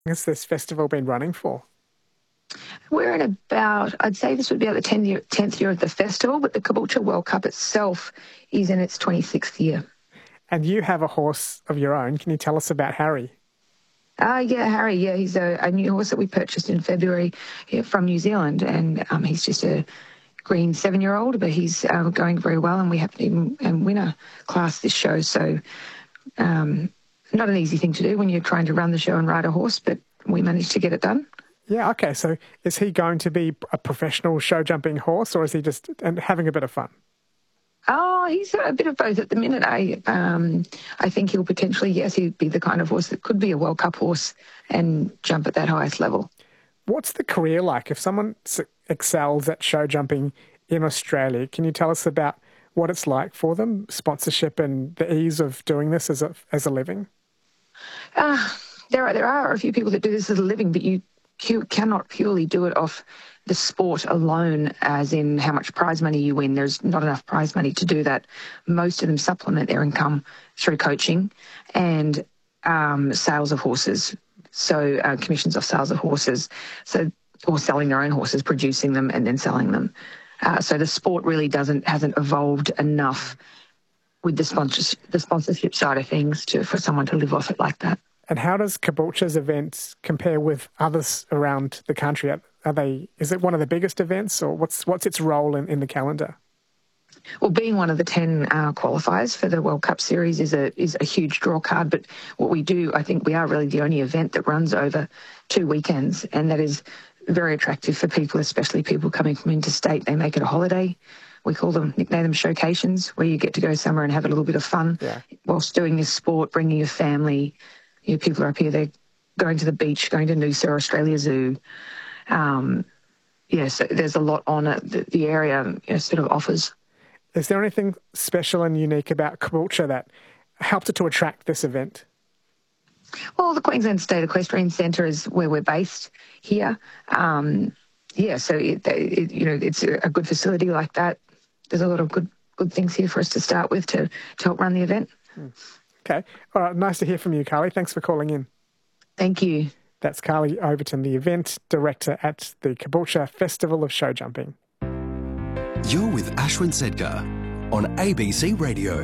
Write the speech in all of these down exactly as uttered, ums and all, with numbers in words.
Has this festival been running for? We're in about, I'd say this would be about the tenth year, tenth year of the festival, but the Caboolture World Cup itself is in its twenty-sixth year. And you have a horse of your own. Can you tell us about Harry? Uh, yeah, Harry, yeah, he's a, a new horse that we purchased in February here from New Zealand, and um, he's just a green seven-year-old, but he's uh, going very well, and we have to even um, win a class this show, so um, not an easy thing to do when you're trying to run the show and ride a horse, but we managed to get it done. Yeah, okay. So is he going to be a professional show jumping horse, or is he just and having a bit of fun? Oh, he's a bit of both at the minute. I um, I think he'll potentially, yes, he'd be the kind of horse that could be a World Cup horse and jump at that highest level. What's the career like? If someone excels at show jumping in Australia, can you tell us about what it's like for them, sponsorship and the ease of doing this as a, as a living? Uh, there are, there are a few people that do this as a living, but you You cannot purely do it off the sport alone, as in how much prize money you win. There's not enough prize money to do that. Most of them supplement their income through coaching and um, sales of horses. So uh, commissions off sales of horses, so or selling their own horses, producing them and then selling them. Uh, so the sport really doesn't hasn't evolved enough with the sponsorship, the sponsorship side of things to for someone to live off it like that. And how does Caboolture's events compare with others around the country? Are they? Is it one of the biggest events, or what's what's its role in, in the calendar? Well, being one of the ten uh, qualifiers for the World Cup Series is a is a huge draw card. But what we do, I think we are really the only event that runs over two weekends, and that is very attractive for people, especially people coming from interstate. They make it a holiday. We call them, nickname them showcations, where you get to go somewhere and have a little bit of fun yeah. whilst doing this sport, bringing your family. You know, people are up here, they're going to the beach, going to Noosa or Australia Zoo. Um, yeah, so there's a lot on it that the area you know, sort of offers. Is there anything special and unique about Caboolture that helped it to attract this event? Well, the Queensland State Equestrian Centre is where we're based here. Um, yeah, so it, it, you know, it's a good facility like that. There's a lot of good good things here for us to start with to, to help run the event. Hmm. Okay. All right. Nice to hear from you, Carly. Thanks for calling in. Thank you. That's Carly Overton, the event director at the Caboolture Festival of Show Jumping. You're with Ashwin Sedgar on A B C Radio.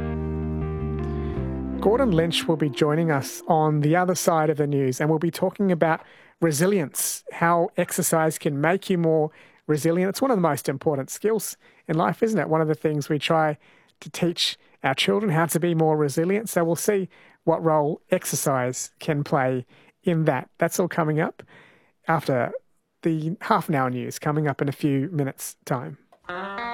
Gordon Lynch will be joining us on the other side of the news, and we'll be talking about resilience, how exercise can make you more resilient. It's one of the most important skills in life, isn't it? One of the things we try to teach our children, how to be more resilient. So we'll see what role exercise can play in that. That's all coming up after the half an hour news, coming up in a few minutes' time.